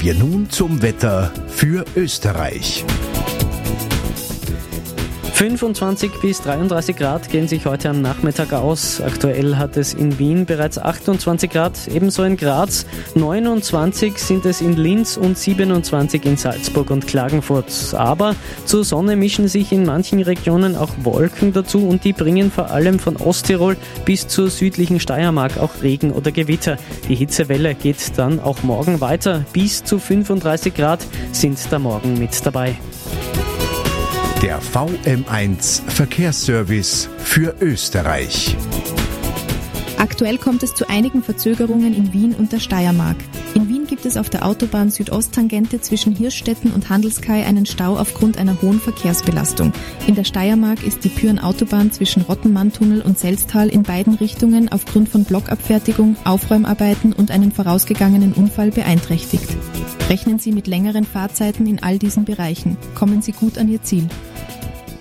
wir nun zum Wetter für Österreich. 25 bis 33 Grad gehen sich heute am Nachmittag aus. Aktuell hat es in Wien bereits 28 Grad, ebenso in Graz. 29 sind es in Linz und 27 in Salzburg und Klagenfurt. Aber zur Sonne mischen sich in manchen Regionen auch Wolken dazu und die bringen vor allem von Osttirol bis zur südlichen Steiermark auch Regen oder Gewitter. Die Hitzewelle geht dann auch morgen weiter. Bis zu 35 Grad sind da morgen mit dabei. Der VM1 Verkehrsservice für Österreich. Aktuell kommt es zu einigen Verzögerungen in Wien und der Steiermark. In Wien gibt es auf der Autobahn Südosttangente zwischen Hirschstetten und Handelskai einen Stau aufgrund einer hohen Verkehrsbelastung. In der Steiermark ist die Pyhrn-Autobahn zwischen Rottenmanntunnel und Selztal in beiden Richtungen aufgrund von Blockabfertigung, Aufräumarbeiten und einem vorausgegangenen Unfall beeinträchtigt. Rechnen Sie mit längeren Fahrzeiten in all diesen Bereichen. Kommen Sie gut an Ihr Ziel.